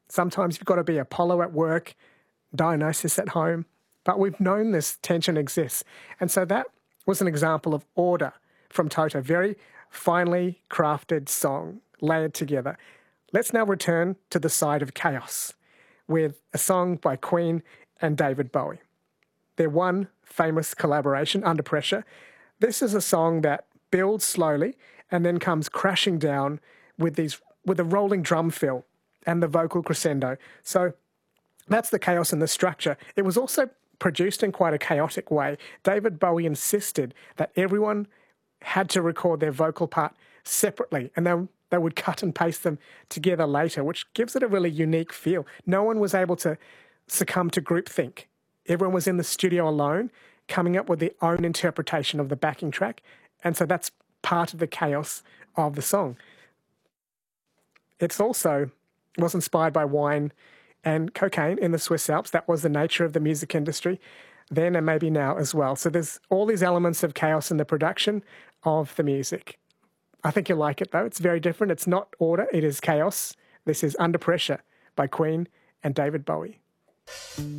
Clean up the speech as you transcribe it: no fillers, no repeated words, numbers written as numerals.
Sometimes you've got to be Apollo at work, Dionysus at home. But we've known this tension exists. And so that was an example of order from Toto. Very finely crafted song, layered together. Let's now return to the side of chaos with a song by Queen and David Bowie. Their one famous collaboration, Under Pressure. This is a song that builds slowly and then comes crashing down with a rolling drum fill and the vocal crescendo. So that's the chaos and the structure. It was also produced in quite a chaotic way. David Bowie insisted that everyone had to record their vocal part separately, and then they would cut and paste them together later, which gives it a really unique feel. No one was able to succumb to groupthink. Everyone was in the studio alone, coming up with their own interpretation of the backing track, and so that's part of the chaos of the song. It also was inspired by wine and cocaine in the Swiss Alps. That was the nature of the music industry then and maybe now as well. So there's all these elements of chaos in the production of the music. I think you'll like it, though. It's very different. It's not order, it is chaos. This is Under Pressure by Queen and David Bowie.